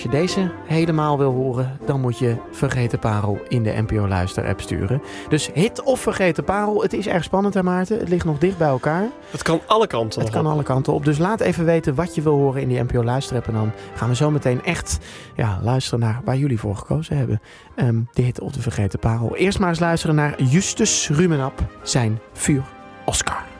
als je deze helemaal wil horen, dan moet je Vergeten Parel in de NPO Luister app sturen. Dus hit of Vergeten Parel. Het is erg spannend, hè Maarten? Het ligt nog dicht bij elkaar. Het kan alle kanten op. Het kan alle kanten op. Dus laat even weten wat je wil horen in die NPO Luister app. En dan gaan we zo meteen echt luisteren naar waar jullie voor gekozen hebben. De hit of de Vergeten Parel. Eerst maar eens luisteren naar Justus Rumenap, zijn Vuur Oscar.